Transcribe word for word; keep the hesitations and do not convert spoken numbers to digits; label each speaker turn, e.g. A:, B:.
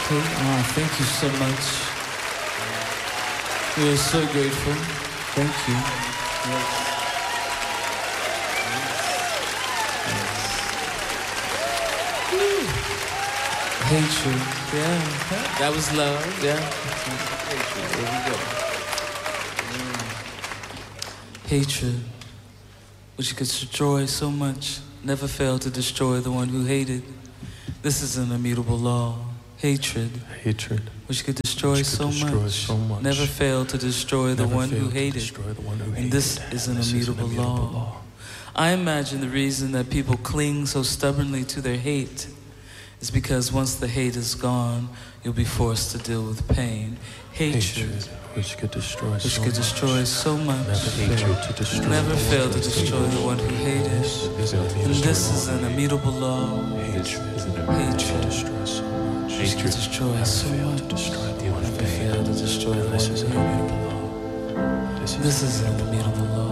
A: Okay. Oh, thank you so much. We are so grateful. Thank you. Yes. Yes. Hatred. Yeah. That was love. Yeah. Hatred. There we go. Mm. Hatred, which could destroy so much, never failed to destroy the one who hated. This is an immutable law. Hatred,
B: hatred,
A: which could destroy, which could so, destroy much, so much, never failed to destroy the one who hated. One who and hated. This is an, this immutable, is an immutable law. law. I imagine the reason that people cling so stubbornly to their hate is because once the hate is gone, you'll be forced to deal with pain. Hatred, hatred
B: which could destroy,
A: which
B: so,
A: could
B: much.
A: destroy so much,
B: never failed to destroy,
A: never failed to destroy the one who hated. And this is an immutable law.
B: Hatred,
A: hatred,
B: destroy so much.
A: Which could destroy so much,
B: to destroy the one
A: never failed to destroy the one who hated. This is an immutable law.